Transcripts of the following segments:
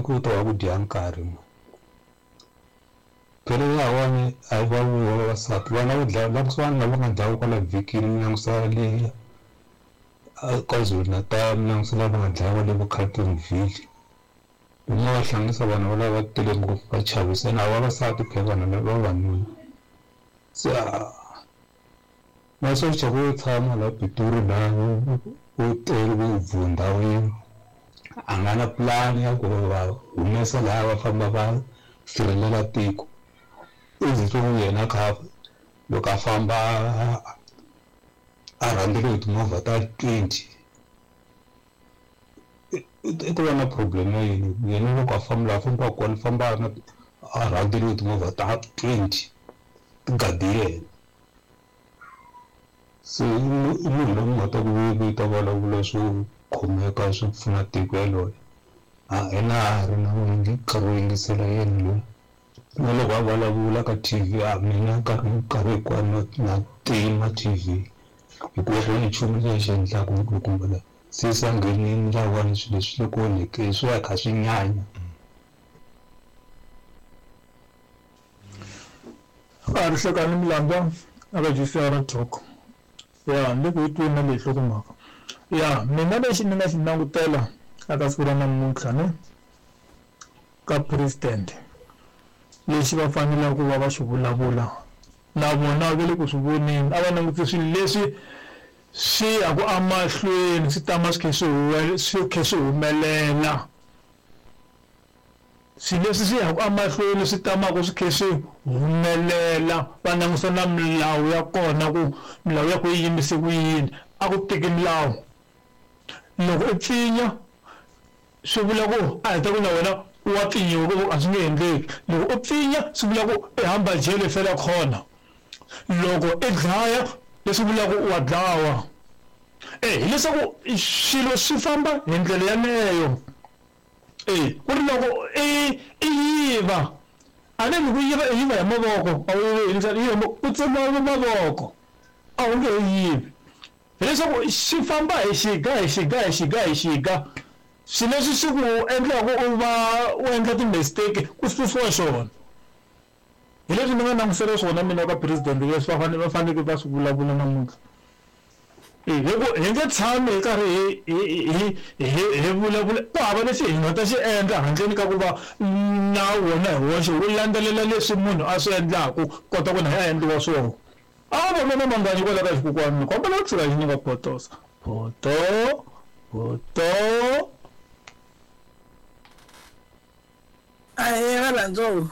ku ta ku dya nkarhi phela lawani a va vavasati vana vo dlaya lakusana lava nga dlawa kwala vhikini langusa le KwaZulu-Natal langusa lava nga dlawa le Carletonville lama va hlanganisa vanhu valava tele ngopfu va chavisana vavasati phela vanhu lava vavanuna se masocha vo tshama la Pitori laha vo tele vo vhunda yin'we a nga na pulani ya ku va humesa laha va famba va sirhelela tiko izitwa yena kha loko a famba a rhambile hi timovha ta 20 i ku va na problem ya yini yena loko a famba kwala famba a rhambile hi timovha ta 20 ti gadi yena se i munhu loyi nga ta ku vita vulavula swo khomeka swo pfuna tiko yaloyo yena a ri na nkarhi wo yingisela yena loyi na loko a vulavula ka TV mina nkarhi hikwani na tima TV hikuva ku ni nchumu lexi endlaka nkulukumba la se sa nghenini lawani swilo leswi le ku onheke swi ya kha swi nyanya a ri hlekani Mlamba aka jisara thoko ya le ku twi na lehlo ku mhaka ya mina lexi ni nga xi langutela aka siku ra namuntlha ne ka president lexi va fanele ku va va xi vulavula na vona va le ku swi voneni a va langutise swilo leswi swi ya ku amahlweni swi tama swi khe swi humelela swilo leswi swi ya ku amahlweni swi tamaka swi khe swi humelela va langusa na milawu ya kona ku milawu ya ku yimise ku yini a ku teki milawu loko u pfinya swi vula ku a heta ku na wena wa pfinyiwa ku a swi nge endleki loko u pfinya swi vula ku i hamba jele fela khona loko i dlaya leswi vula ku wa dlawa hileswaku swilo swi famba hi ndlela yaleyo ku ri loko i yiva a ne loko yiva hi mavoko a wu u tsema mavoko a wu nge yivi hileswaku swi famba hi xiga swilo leswi swi ku endlaku u endla ti-mistake ku susiwa swona hi leswi ni nga langutisela swona mina ka president leswi va faneleke va swi vulavula namuntlha hi nge tshami hi karhi hi vulavula ku hava lexi hi nga ta xi endla handleni ka ku va na wona hi woxe wu landzelela leswi munhu a swi endlaku kota ku na ya endliwa swona a va mina manganyi kwala ka xikokwani ni kombela ku tshika xi ni nga potosa poto ayi varhandzo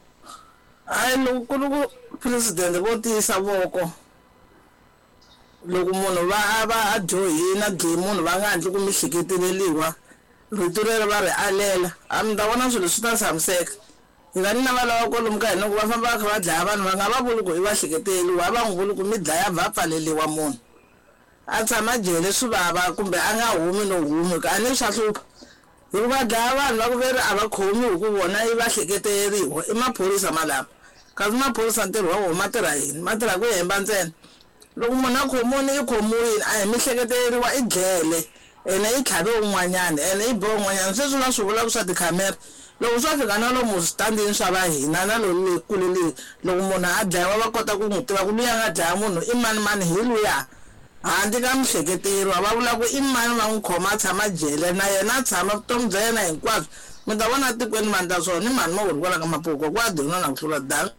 loko president vo tiyisa voko loko munhu va joyina game munhu va nga handli ku mi hleketeleliwa rito rero va ri alela a mi ta vona swilo swi ta tshamiseka hi nga ni na valava kwalomu ka hina ku va famba va kha va dlaya vanhu va nga va vuli ku i va hleketeliwa a va n'wi vuli ku mi dlaya va pfaleliwa munhu a tshama jele swi vava kumbe a nga humi no humi a ni swa hlupha hikuva dlaya vanhu va ku veri a va khomi hi ku vona i va hleketeleriwa i maphorisa malama kasi maphorisa ntirho wa vona ma tirha yini ma tirha ku hemba ntsena loko munhu a khomiwile i khomiwile a hi mi hleketeleriwa i dlele ene i tlhave un'wanyana ene i bohe un'wanyana sweswi na swi vulaka swa tikhamera loko swa fika na lomu switandini swa va hina na lomu kuleli loko munhu a dlayiwa va kota ku n'wi tiva ku luya nga dlaya munhu i mani hi luya handle ka mihleketeriwa va vula ku i mani va n'wi khoma a tshama jele na yena a tshama vutomi bya yena hinkwabyo mi ta vona tikweni vanhu ta swona ni mani ma huri kwala ka mapoko ku adona na ku hlula dala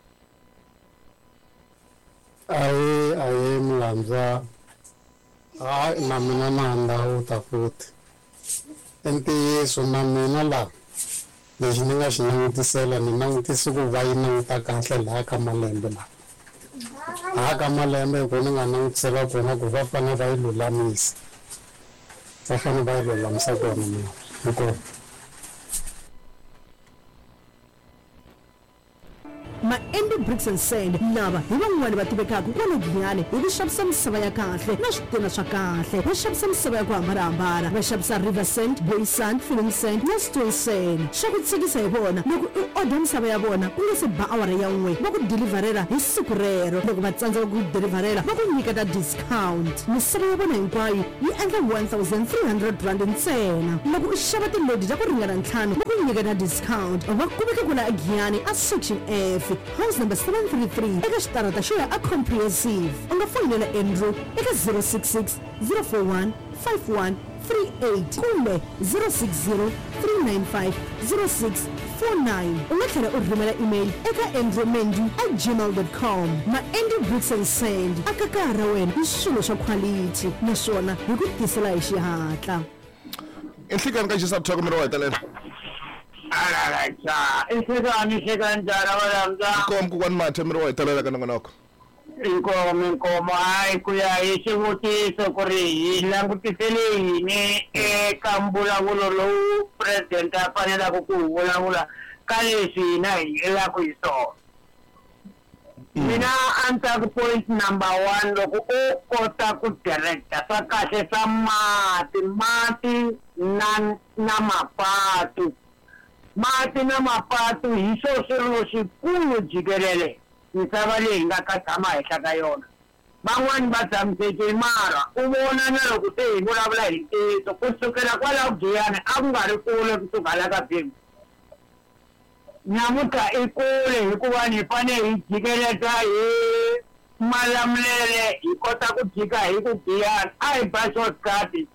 aye Mlambza na mina na ndhawu ta futhi ntiyiso na mina la lexi ni nga xi langutisela ni langutise ku va yi languta kahle laha ka malembe laha ka malembe hi ku ni nga langutisela kona ku va fanele va yi lulamisa va fanele va yi lulamisa kona mina hikuva ma-Andy Bricks and Sand lava hi van'wani va tivekaka kwale Giyani hi ku xavisa misava ya kahle na switena swa kahle va xavisa misava ya ku hambanahambana va xavisa river sand, boy sand, filling sand na stone sand. Xa ku tsekisa hi vona loko u order misava ya vona ku nga se ba awara ya n'we va ku deliverela hi siku rero. Loko va tsandzeka ku deliverela va ku nyiketa discount. Misava ya vona hinkwayo yi endla 1,300 rand ntsena. Loko u xava tilodi ta ku ringana 5 va ku nyiketa discount. Va kumeka kula Giyani a section F house number 733 eka xitarata xo ya a comprehensive. U nga fonela Andrew eka 066 041 5138 kumbe 060 395 0649. U nga tlhela u rhumela email eka andrewmendu@gmail.com. ma-Andy Bricks and Sand akakara ra wena hi swilo swa quality naswona hi ku tisela hi xihatla. Inhlikani ka Jesus talk miro wetalela inhlikani njara walamza kom ku kwanmathe miro wetalela kana ngonoko inkomo hayi ku ya hi xivutiso ku ri hi langutisele yini eka mbulavulo lowu president a fanelaka ku vulavula ka leswi hina hi yelaka hi swona. Mina a ni ta ku point number 1 loko u kota ku directa swa kahle swa mati na mapatu. Mati na mapatu hi swo swilo xikulu jikelele misava leyi nga ka tshama henhla ka yona. Van'wani va tshamiseke mara u vona na loko se hi vulavula hi ntiyiso kusukela kwalaho Giyani a ku nga ri kule kusuka la ka Bhemu. Namuntlha i kule hikuva ni fanele hi jikeleta hi Malamulele hi kota ku jika hi ku Giyani a hi ba shortcut hi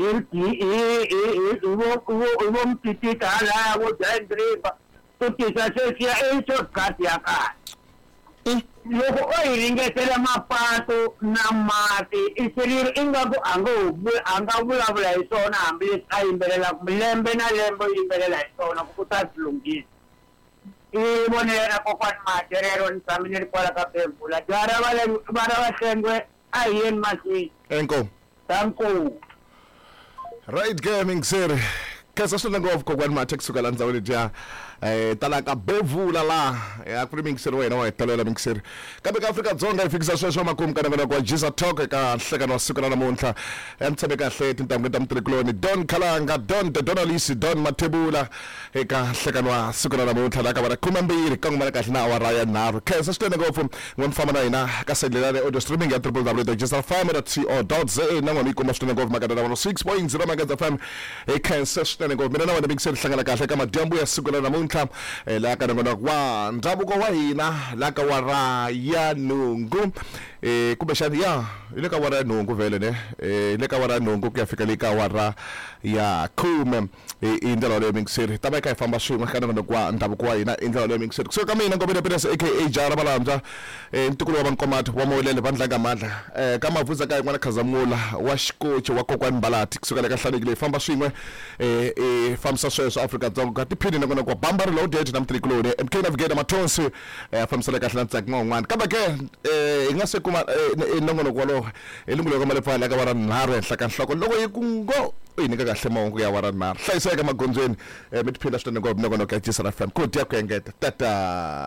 vo Mtitita halaya vo Giant River to tisa sweswiya i shortcut ya kahle. Loko o hi ringetela mapatu na mati i xirilo ingaku a nga vulavula hi swona hambi leswi a yimbelela lembe na lembe u yimbelela hi swona ku ta swi lunghisa. I vonele na kokwani Mati rero ni tshame ni ri kwala ka Bhemvula jara va hlengwe a hi yeni mahlweni. Enkomo. Tanku. Right gaming sir kesa swinene ngopfu kokwani Mati kusukela ndzawini dya talaka Bhemvula la ya ku ri mingiseri wena wa hetalela mingiseri kambe ka Afrika-Dzonga hi fikisa sweswo makumu ka navana kwa Jesus Talk eka nhlekano wa siku na namuntlha ya ntshame kahle tintangwini ta mutirikuloni Don Khalanga Don the Donalisi Don Mathebula eka nhlekano wa siku na namuntlha la ka vara 12 ka ngumana kahle na awara ya 3 kesa swinene ngopfu n'wamfamba na hina ka sedlelane audio streaming ya www.jesusfm.co.za na n'wami kuma swinene ngopfu makana na 6.0 Magazine FM kesa swinene ngopfu mina na wena mingiseri hlangana kahle ka madyambu ya siku na namuntlha la ka ngona kwa ndhavuko wa hina la ka wara ya nhungu kumbe xani ya ile ka wara ya nhungu vele ne ile ka wara ya nhungu ku ya fika le ka wara ya 10 i ndlela leyo mingiseri ta va ka hi famba swin'we ka ngona kwa ndhavuko wa hina i ndlela leyo mingiseri so ka mina ngobile Peter aka Jara Malamza ntikulu wa Bankomat wa Mawulele vandlanga mandla ka Mavuza ka yin'wana Khazamula wa xikoci wa kokwani Mbalati kusukela ka Hlalekile famba swin'we famsa sweswo Afrika-Dzonga tiphini na ngona kwa Bambari Loaded na mtirikuloni MK Navigator Matonsi famsela kahle na ntsaki n'wan'wana kambe ke hi nga se kuma nongonoko walowo elunguleko malepfala ka wara 3 henhla ka nhloko loko yi ku ngo yi nyika kahle mahungu ya wara 3 hlayiseka magondzweni mi tiphina swinene ngopfu nongonoko ya Jesus FM ku dya ku engeta tata.